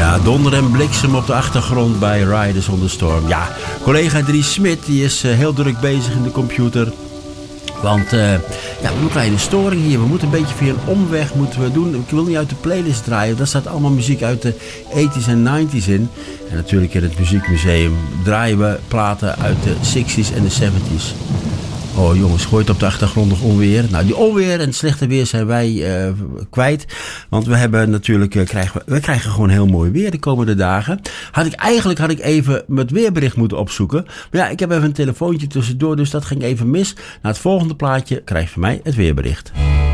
Ja, donder en bliksem op de achtergrond bij Riders on the Storm. Ja, collega Dries Smit die is heel druk bezig in de computer. Want we hebben een kleine storing hier. We moeten een beetje via een omweg moeten we doen. Ik wil niet uit de playlist draaien. Daar staat allemaal muziek uit de 80s en 90s in. En natuurlijk in het muziekmuseum draaien we platen uit de 60s en de 70s. Oh jongens, gooit op de achtergrond nog onweer. Nou, die onweer en het slechte weer zijn wij kwijt. Want we hebben natuurlijk, we krijgen gewoon heel mooi weer de komende dagen. Eigenlijk had ik even het weerbericht moeten opzoeken. Maar ja, ik heb even een telefoontje tussendoor, dus dat ging even mis. Na het volgende plaatje krijg je van mij het weerbericht.